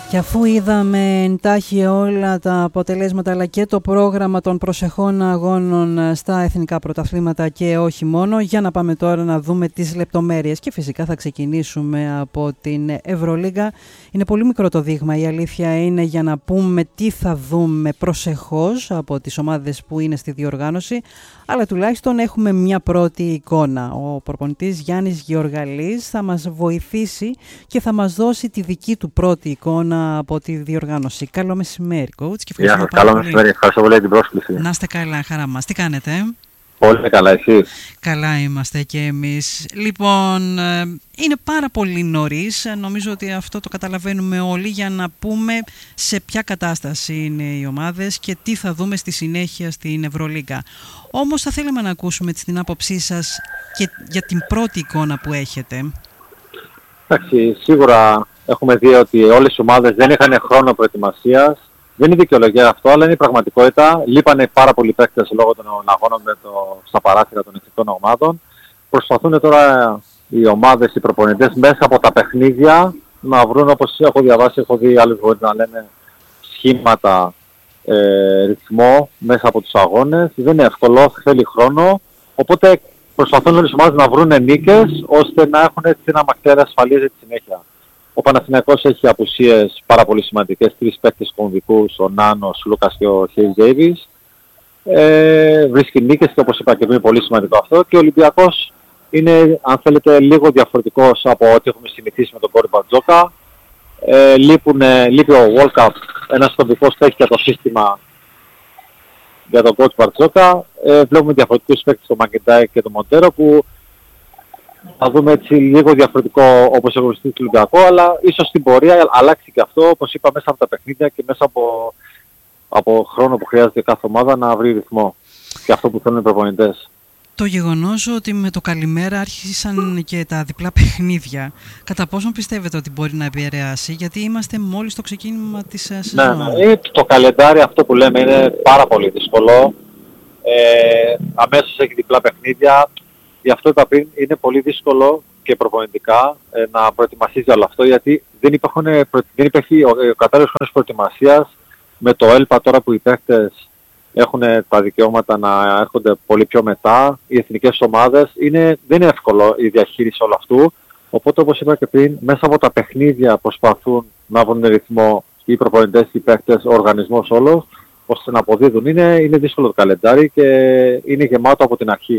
Και αφού είδαμε εντάχει όλα τα αποτελέσματα αλλά και το πρόγραμμα των προσεχών αγώνων στα εθνικά πρωταθλήματα και όχι μόνο, για να πάμε τώρα να δούμε τις λεπτομέρειες. Και φυσικά θα ξεκινήσουμε από την Ευρωλίγκα. Είναι πολύ μικρό το δείγμα, η αλήθεια είναι, για να πούμε τι θα δούμε προσεχώς από τις ομάδες που είναι στη διοργάνωση, αλλά τουλάχιστον έχουμε μια πρώτη εικόνα. Ο προπονητής Γιάννης Γεωργαλής θα μας βοηθήσει και θα μας δώσει τη δική του πρώτη εικόνα από τη διοργάνωση. Καλό μεσημέρι, coach. Γεια σας, καλό μεσημέρι. Ευχαριστώ πολύ για την πρόσκληση. Να είστε καλά, χαρά μας. Τι κάνετε? Πολύ καλά, εσείς? Καλά είμαστε και εμείς. Λοιπόν, είναι πάρα πολύ νωρίς, νομίζω ότι αυτό το καταλαβαίνουμε όλοι, για να πούμε σε ποια κατάσταση είναι οι ομάδες και τι θα δούμε στη συνέχεια στην Ευρωλίγκα. Όμως θα θέλαμε να ακούσουμε την άποψή σας και για την πρώτη εικόνα που έχετε. Εντάξει, σίγουρα έχουμε δει ότι όλες οι ομάδες δεν είχαν χρόνο προετοιμασίας. Δεν είναι δικαιολογία αυτό, αλλά είναι η πραγματικότητα. Λείπανε πάρα πολλοί παίκτες λόγω των αγώνων στα παράθυρα των εθνικών ομάδων. Προσπαθούν τώρα οι ομάδες, οι προπονητές, μέσα από τα παιχνίδια να βρουν, όπως έχω διαβάσει, έχω δει άλλους μπορεί να λένε, σχήματα, ρυθμό μέσα από τους αγώνες. Δεν είναι εύκολο, θέλει χρόνο. Οπότε προσπαθούν όλες οι ομάδες να βρουν νίκες ώστε να έχουν έτσι ένα μακτέρι ασφαλής για τη συνέχεια. Ο Παναθηναϊκός έχει απουσίες πάρα πολύ σημαντικές, 3 παίκτες κομβικούς, ο Νάνος, ο Λούκας και ο Χέις Ντέιβις. Βρίσκει νίκες και όπως είπα και πριν είναι πολύ σημαντικό αυτό. Και ο Ολυμπιακός είναι, αν θέλετε, λίγο διαφορετικός από ό,τι έχουμε συνηθίσει με τον Κόρι Μπαρτζόκα. Λείπει ο Walkup, ένας τοπικός που έχει και το σύστημα για τον coach Μπαρτζόκα. Βλέπουμε διαφορετικούς παίκτες, τον Μακεντάι και τον Μοντέρο, που θα δούμε έτσι λίγο διαφορετικό όπως έχουμε στο Ολυμπιακό, αλλά ίσως στην πορεία αλλάξει και αυτό, όπως είπα, μέσα από τα παιχνίδια και μέσα από χρόνο που χρειάζεται κάθε ομάδα να βρει ρυθμό. Και αυτό που θέλουν οι προπονητές. Το γεγονός ότι με το καλημέρα άρχισαν και τα διπλά παιχνίδια, κατά πόσον πιστεύετε ότι μπορεί να επηρεάσει, γιατί είμαστε μόλις στο ξεκίνημα της σεζόν? Ναι, το καλεντάρι αυτό που λέμε είναι πάρα πολύ δύσκολο. Αμέσως έχει διπλά παιχνίδια. Γι' αυτό είπα πριν, είναι πολύ δύσκολο και προπονητικά να προετοιμασίζει όλο αυτό, γιατί δεν υπάρχει ο κατάλληλος χρόνος προετοιμασίας. Με το ΕΛΠΑ τώρα που οι παίχτες έχουν τα δικαιώματα να έρχονται πολύ πιο μετά, οι εθνικές ομάδες, δεν είναι εύκολο η διαχείριση όλου αυτού. Οπότε, όπως είπα και πριν, μέσα από τα παιχνίδια προσπαθούν να βρουν ρυθμό οι προπονητές, οι παίχτες, ο οργανισμός όλος, ώστε να αποδίδουν. Είναι δύσκολο το καλεντάρι και είναι γεμάτο από την αρχή.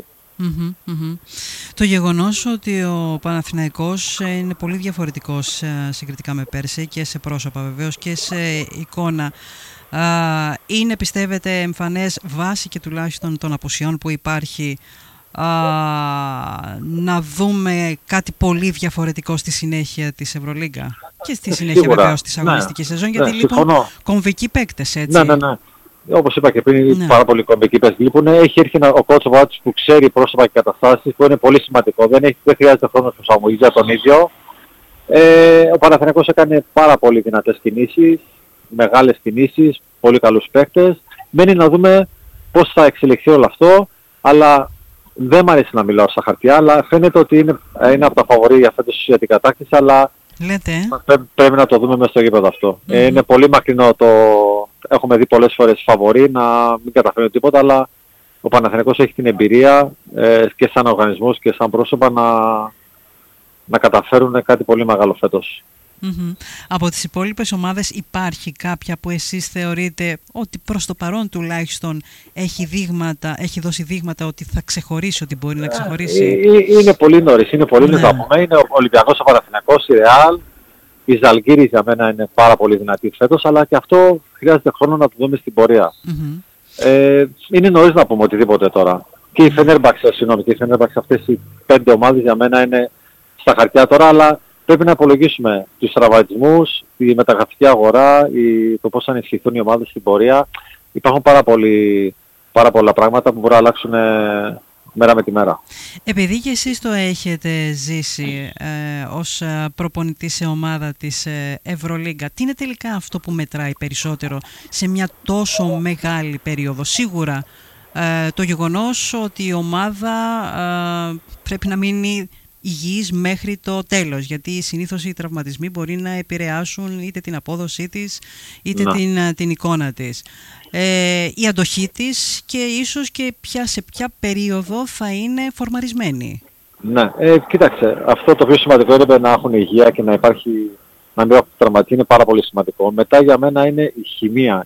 Το γεγονός ότι ο Παναθηναϊκός είναι πολύ διαφορετικός συγκριτικά με πέρσι και σε πρόσωπα βεβαίως και σε εικόνα, είναι, πιστεύετε, εμφανές βάση και τουλάχιστον των απουσιών που υπάρχει, να δούμε κάτι πολύ διαφορετικό στη συνέχεια της Ευρωλίγκα και στη συνέχεια βεβαίως της αγωνιστικής σεζόν, γιατί λοιπόν κομβικοί παίκτες, έτσι. Ναι. Όπως είπα και πριν, πάρα πολλοί κομβικοί παίκτες λείπουν. Έχει έρθει ο coach Βάτσος που ξέρει πρόσωπα και καταστάσεις, που είναι πολύ σημαντικό. Δεν χρειάζεται χρόνος προσαρμογής για τον ίδιο. Ο Παναθηναϊκός έκανε πάρα πολύ δυνατές κινήσεις, μεγάλες κινήσεις, πολύ καλούς παίκτες. Μένει να δούμε πώς θα εξελιχθεί όλο αυτό, αλλά δεν μ' αρέσει να μιλάω στα χαρτιά, αλλά φαίνεται ότι είναι από τα φαβορί για φέτος για την κατάκτηση, αλλά πρέπει να το δούμε μέσα στο γήπεδο αυτό. Είναι πολύ μακρινό έχουμε δει πολλές φορές φαβορί να μην καταφέρουν τίποτα, αλλά ο Παναθηναϊκός έχει την εμπειρία και σαν οργανισμός και σαν πρόσωπα να καταφέρουν κάτι πολύ μεγάλο φέτος. Από τις υπόλοιπες ομάδες υπάρχει κάποια που εσείς θεωρείτε ότι προς το παρόν τουλάχιστον έχει δώσει δείγματα ότι θα ξεχωρίσει, ότι μπορεί να ξεχωρίσει? Είναι πολύ νωρίς, να πούμε. Είναι ο Ολυμπιακός, ο Παναθηναϊκός, η Ρεάλ, η Ζαλγκίρις για μένα είναι πάρα πολύ δυνατή φέτος, αλλά και αυτό χρειάζεται χρόνο να το δούμε στην πορεία. Είναι νωρίς να πούμε οτιδήποτε τώρα. Και η Φενέρμπαξ, αυτές οι 5 ομάδες για μένα είναι στα χαρτιά τώρα, αλλά πρέπει να υπολογίσουμε τους τραυματισμούς, τη μεταγραφική αγορά, το πώς θα ενισχυθούν οι ομάδες στην πορεία. Υπάρχουν πάρα πολλά πράγματα που μπορούν να αλλάξουν μέρα με τη μέρα. Επειδή και εσείς το έχετε ζήσει ως προπονητή σε ομάδα της Ευρωλίγκα, τι είναι τελικά αυτό που μετράει περισσότερο σε μια τόσο μεγάλη περίοδο? Σίγουρα το γεγονός ότι η ομάδα πρέπει να μείνει υγιής μέχρι το τέλος, γιατί συνήθως οι τραυματισμοί μπορεί να επηρεάσουν είτε την απόδοσή της είτε την εικόνα της, η αντοχή της και ίσως και σε ποια περίοδο θα είναι φορμαρισμένη. Ναι, κοίταξε, αυτό το πιο σημαντικό είναι να έχουν υγεία και να υπάρχει, να μην έχουν τραυματιστεί, είναι πάρα πολύ σημαντικό. Μετά για μένα είναι η χημεία.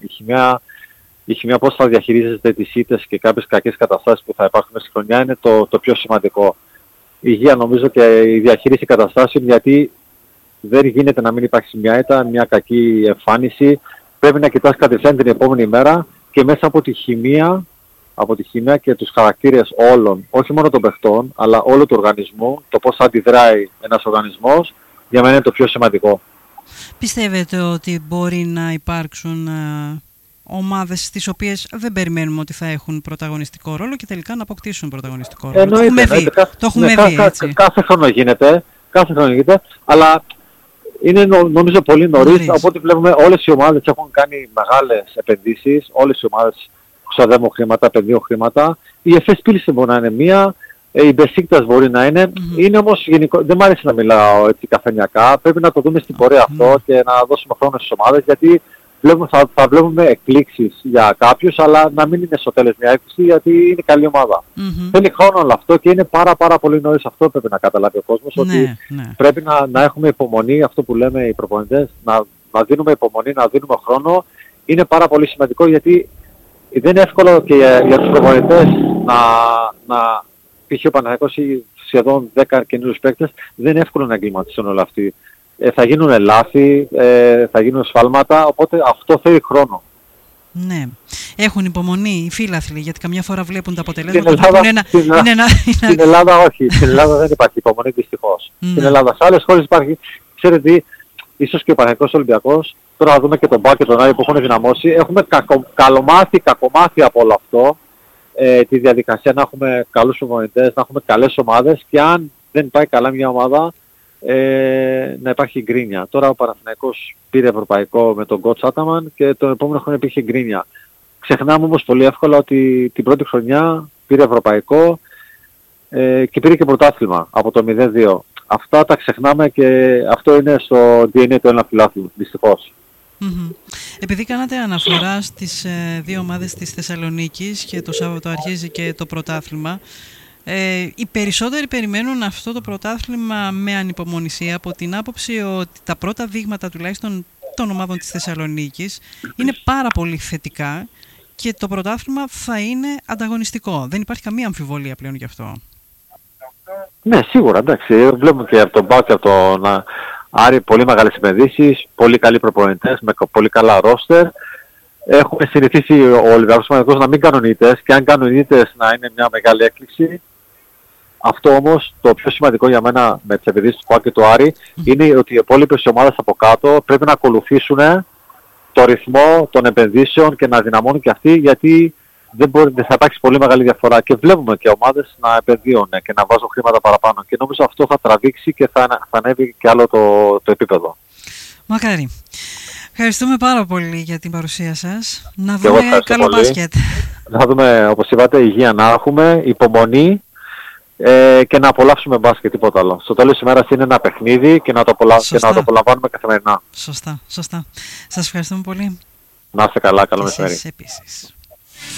Η χημεία πώς θα διαχειρίζεται τις ήττες και κάποιες κακές καταστάσεις που θα υπάρχουν στη χρονιά είναι το πιο σημαντικό. Η υγεία νομίζω και η διαχείριση καταστάσεων, γιατί δεν γίνεται να μην υπάρχει μια ήττα, μια κακή εμφάνιση. Πρέπει να κοιτάς κατευθείαν την επόμενη μέρα και μέσα από τη χημεία και τους χαρακτήρες όλων, όχι μόνο των παιχτών, αλλά όλου του οργανισμού, το πώς αντιδράει ένας οργανισμός, για μένα είναι το πιο σημαντικό. Πιστεύετε ότι μπορεί να υπάρξουν ομάδες στις οποίες δεν περιμένουμε ότι θα έχουν πρωταγωνιστικό ρόλο και τελικά να αποκτήσουν πρωταγωνιστικό ρόλο? Το έχουμε δει, έτσι. Κάθε χρόνο γίνεται, αλλά είναι νομίζω πολύ νωρίς. Οπότε βλέπουμε όλες οι ομάδες έχουν κάνει μεγάλες επενδύσεις, όλες οι ομάδες ξοδεύουν χρήματα, επενδύουν χρήματα. Η ΕΦΕΣ Πίλσεν μπορεί να είναι μία, η Μπεσίκτας μπορεί να είναι. Είναι όμως γενικό, δεν μ' αρέσει να μιλάω έτσι καφενιακά. Πρέπει να το δούμε στην πορεία αυτό και να δώσουμε χρόνο στις ομάδες, γιατί θα βλέπουμε εκπλήξεις για κάποιους, αλλά να μην είναι στο τέλος μια έκπληξη, γιατί είναι καλή ομάδα. Θέλει χρόνο όλο αυτό και είναι πάρα πολύ νωρίς. Αυτό πρέπει να καταλάβει ο κόσμος, ότι πρέπει να έχουμε υπομονή, αυτό που λέμε οι προπονητές, να δίνουμε υπομονή, να δίνουμε χρόνο. Είναι πάρα πολύ σημαντικό, γιατί δεν είναι εύκολο και για τους προπονητές να π.χ. ο Παναθηναϊκός ή σχεδόν 10 καινούριους παίκτες, δεν είναι εύκολο να εγκληματιστούν όλοι αυτοί. Θα γίνουν λάθη, θα γίνουν σφάλματα, οπότε αυτό θέλει χρόνο. Ναι. Έχουν υπομονή οι φίλαθλοι, γιατί καμιά φορά βλέπουν τα αποτελέσματα. Στην Ελλάδα όχι. Στην Ελλάδα δεν υπάρχει υπομονή, δυστυχώς. Στην Ελλάδα, σε άλλες χώρες υπάρχει. Ξέρετε, ίσως και ο Παναθηναϊκός Ολυμπιακός, τώρα θα δούμε και τον Μπα και τον Άρη που έχουν δυναμώσει. Έχουμε κακομάθει από όλο αυτό. Τη διαδικασία να έχουμε καλούς προπονητές, να έχουμε καλές ομάδες, και αν δεν πάει καλά μια ομάδα, να υπάρχει γκρίνια. Τώρα ο Παναθηναϊκός πήρε ευρωπαϊκό με τον Coach Ataman και τον επόμενο χρόνο υπήρχε γκρίνια. Ξεχνάμε όμως πολύ εύκολα ότι την πρώτη χρονιά πήρε ευρωπαϊκό και πήρε και πρωτάθλημα από το 0-2. Αυτά τα ξεχνάμε και αυτό είναι στο DNA του ένα φιλάθλου, δυστυχώς. Επειδή κάνατε αναφορά στις δύο ομάδες της Θεσσαλονίκης και το Σάββατο αρχίζει και το πρωτάθλημα, οι περισσότεροι περιμένουν αυτό το πρωτάθλημα με ανυπομονησία, από την άποψη ότι τα πρώτα δείγματα τουλάχιστον των ομάδων της Θεσσαλονίκης είναι πάρα πολύ θετικά και το πρωτάθλημα θα είναι ανταγωνιστικό. Δεν υπάρχει καμία αμφιβολία πλέον γι' αυτό. Ναι, σίγουρα, εντάξει. Βλέπουμε και από τον Μπα και από τον Άρη πολύ μεγάλες επενδύσεις, πολύ καλοί προπονητές με πολύ καλά ρόστερ. Έχουμε συνηθίσει ο Ολυμπιακός να μην κάνουν ήττες, και αν κάνουν ήττες να είναι μια μεγάλη έκπληξη. Αυτό όμως το πιο σημαντικό για μένα με τις επενδύσεις του Μπα και του Άρη είναι ότι οι υπόλοιπες ομάδες από κάτω πρέπει να ακολουθήσουν το ρυθμό των επενδύσεων και να δυναμώνουν και αυτοί, γιατί δεν θα υπάρξει πολύ μεγάλη διαφορά, και βλέπουμε και ομάδες να επενδύουν και να βάζουν χρήματα παραπάνω, και νομίζω αυτό θα τραβήξει και θα ανέβει και άλλο το επίπεδο. Μακάρι. Ευχαριστούμε πάρα πολύ για την παρουσία σας. Να δούμε καλό μπάσκετ. Να δούμε, όπως είπατε, υγεία να έχουμε, υπομονή και να απολαύσουμε μπάσκετ, τίποτα άλλο. Στο τέλος της ημέρας είναι ένα παιχνίδι και να το απολαμβάνουμε καθημερινά. Σωστά. Σας ευχαριστούμε πολύ. Να είστε καλά, καλό μεσημέρι. Επίσης.